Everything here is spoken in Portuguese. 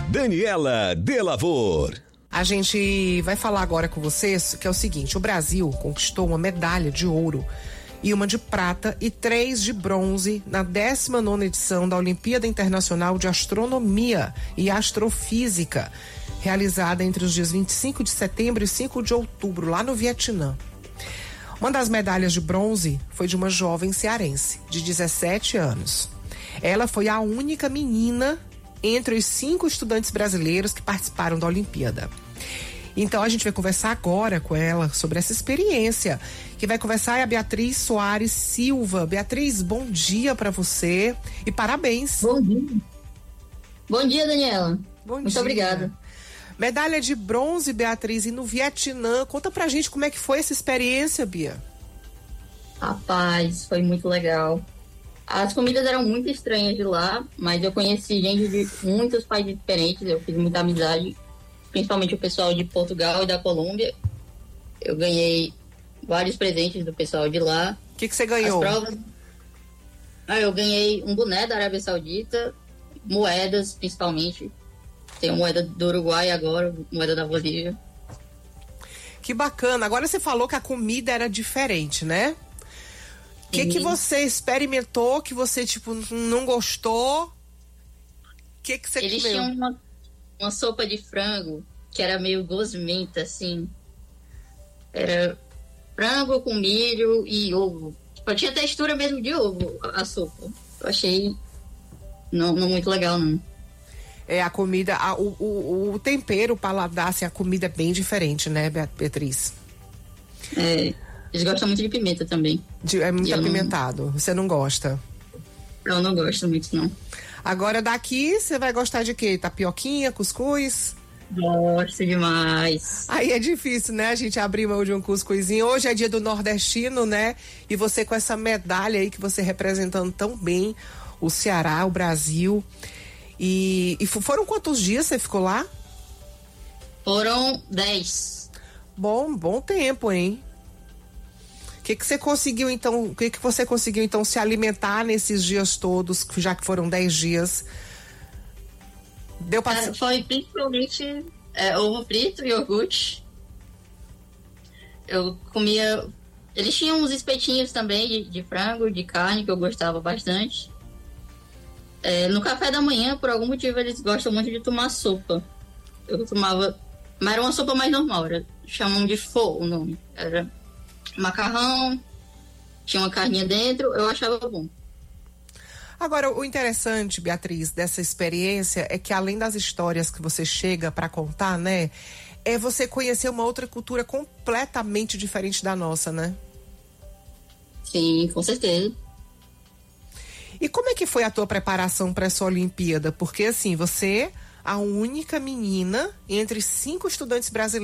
Daniela Delavor. A gente vai falar agora com vocês que é o seguinte: o Brasil conquistou uma medalha de ouro e uma de prata e 3 de bronze na 19ª edição da Olimpíada Internacional de Astronomia e Astrofísica, realizada entre os dias 25 de setembro e 5 de outubro, lá no Vietnã. Uma das medalhas de bronze foi de uma jovem cearense, de 17 anos. Ela foi a única menina entre os 5 estudantes brasileiros que participaram da Olimpíada. Então a gente vai conversar agora com ela sobre essa experiência. Quem vai conversar é a Beatriz Soares Silva. Beatriz, bom dia para você e parabéns. Bom dia. Bom dia, Daniela. Muito obrigada. Medalha de bronze, Beatriz, e no Vietnã. Conta pra gente como é que foi essa experiência, Bia. Rapaz, foi muito legal. As comidas eram muito estranhas de lá, mas eu conheci gente de muitos países diferentes, eu fiz muita amizade, principalmente o pessoal de Portugal e da Colômbia. Eu ganhei vários presentes do pessoal de lá. O que você ganhou? As provas... eu ganhei um boné da Arábia Saudita, moedas principalmente. Tem moeda do Uruguai agora, moeda da Bolívia. Que bacana. Agora você falou que a comida era diferente, né? O que você experimentou que você, não gostou? O que você comeu? Eles tinham uma sopa de frango que era meio gosmenta, assim. Era frango com milho e ovo. Tinha textura mesmo de ovo, a sopa. Eu achei não muito legal, não. É, a comida, o tempero, o paladar, assim, a comida é bem diferente, né, Beatriz? É, eles gostam muito de pimenta também. É muito apimentado. Você não gosta? Eu não gosto muito, não. Agora daqui, você vai gostar de quê? Tapioquinha, cuscuz? Gosto demais. Aí é difícil, né? A gente abrir mão de um cuscuzinho. Hoje é dia do nordestino, né? E você com essa medalha aí que você representando tão bem o Ceará, o Brasil. E foram quantos dias você ficou lá? Foram 10. Bom tempo, hein? O que você conseguiu então se alimentar nesses dias todos, já que foram 10 dias? Deu pra... Foi principalmente ovo frito e iogurte. Eu comia... Eles tinham uns espetinhos também de frango, de carne, que eu gostava bastante. No café da manhã, por algum motivo, eles gostam muito de tomar sopa. Eu tomava... Mas era uma sopa mais normal, chamam de pho o nome. Era macarrão, tinha uma carninha dentro, eu achava bom. Agora, o interessante, Beatriz, dessa experiência é que além das histórias que você chega para contar, né, é você conhecer uma outra cultura completamente diferente da nossa, né? Sim, com certeza. E como é que foi a tua preparação para essa Olimpíada? Porque, assim, você, a única menina entre 5 estudantes brasileiros